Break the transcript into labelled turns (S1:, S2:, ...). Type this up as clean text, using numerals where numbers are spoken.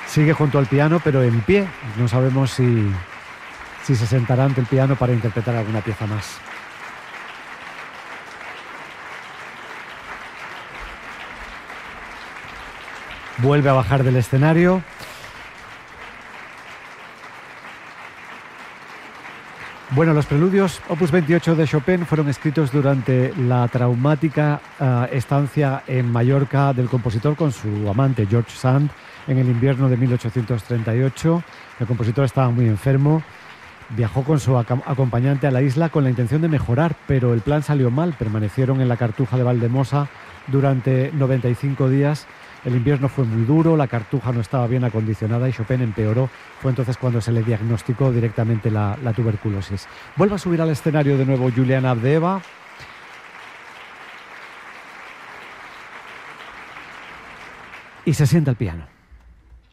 S1: Sigue junto al piano, pero en pie. No sabemos si se sentará ante el piano para interpretar alguna pieza más. Vuelve a bajar del escenario. Bueno, los preludios Opus 28 de Chopin fueron escritos durante la traumática estancia en Mallorca del compositor con su amante George Sand en el invierno de 1838. El compositor estaba muy enfermo. Viajó con su acompañante a la isla con la intención de mejorar, pero el plan salió mal. Permanecieron en la Cartuja de Valdemosa durante 95 días. El invierno fue muy duro, la Cartuja no estaba bien acondicionada y Chopin empeoró. Fue entonces cuando se le diagnosticó directamente la tuberculosis. Vuelve a subir al escenario de nuevo Juliana Avdeeva. Y se sienta al piano.